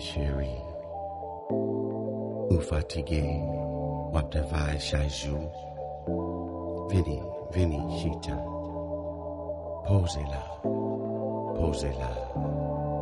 chérie. Ou fatigué, wap devai chaque jour. Vini, chita. Posez-la.